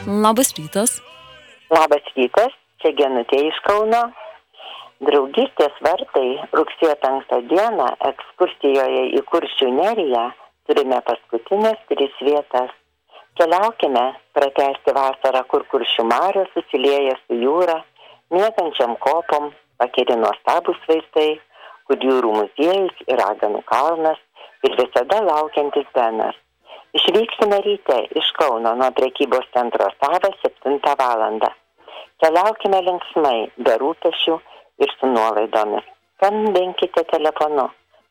Labas rytas. Labas rytas, čia Genutė iš Kauno. Draugystės vartai rugsėjo 5 dieną ekskursijoje į Kuršių neriją turime paskutinės 3 vietas. Keliaukime pratęsti vasarą, kur Kuršių marios susilieja su jūra, miegančiam kopom, pakeri nuostabūs vaizdai, kur jūrų muziejus ir Raganų kalnas ir visada laukiantis Benas. Išvyksime ryte iš Kauno nuo prekybos centro Sava 7 valandą. Keliaukime linksmai, be rūpesčių ir su nuolaidomis. Skambinkite telefonu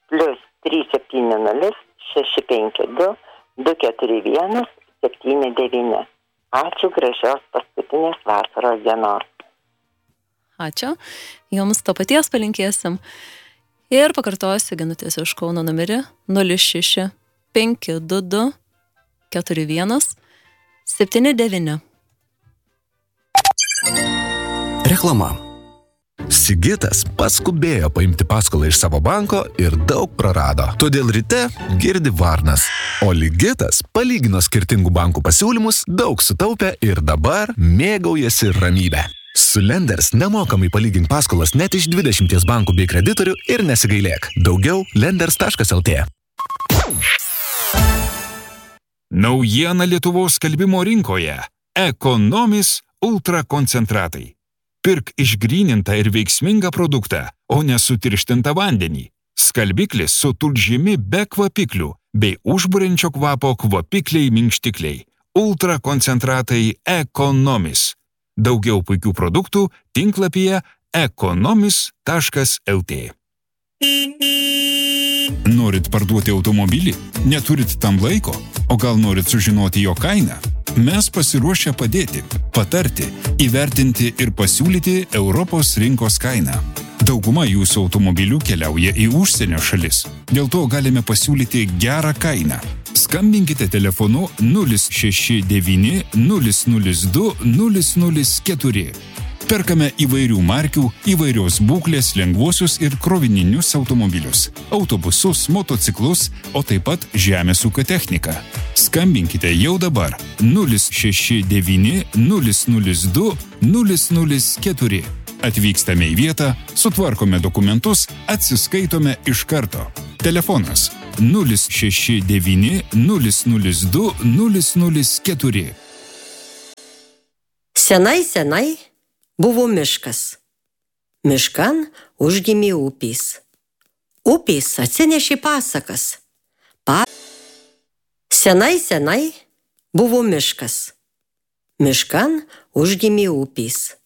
+370 652 241 79. Ačiū, gražios paskutinės vasaros dienos. Ačiū. Jums to paties palinkėsim. Ir pakartosiu Genutės iš Kauno numerį 06 522 41 79. Reklama. Sigitas paskubėjo paimti paskolą iš savo banko ir daug prarado. Todėl ryte girdi varnas. O Ligitas palygino skirtingų bankų pasiūlymus, daug sutaupė ir dabar mėgaujasi ramybę. Su Lenders nemokamai palygink paskolas net iš 20 bankų bei kreditorių ir nesigailėk. Daugiau lenders.lt. Naujiena Lietuvos skalbimo rinkoje. Ekonomis ultrakoncentratai. Pirk išgrynintą ir veiksmingą produktą, o ne sutirštintą vandenį. Skalbiklis su tulžimi be kvapiklių bei užburiančio kvapo kvapikliai minkštikliai. Ultrakoncentratai Ekonomis. Daugiau puikių produktų tinklapyje ekonomis.lt. Norit parduoti automobilį? Neturit tam laiko? O gal norit sužinoti jo kainą? Mes pasiruošę padėti, patarti, įvertinti ir pasiūlyti Europos rinkos kainą. Dauguma jūsų automobilių keliauja į užsienio šalis. Dėl to galime pasiūlyti gerą kainą. Skambinkite telefonu 069 002 004. Perkame įvairių markių, įvairios būklės lengvuosius ir krovininius automobilius, autobusus, motociklus, o taip pat žemės ūkio techniką. Skambinkite jau dabar 069 002 004. Atvykstame į vietą, sutvarkome dokumentus, atsiskaitome iš karto. Telefonas 069 002 004. Senai buvo miškas. Miškan užgimė upės. Upės atsinešė pasakas. Senai buvo miškas. Miškan užgimė upės.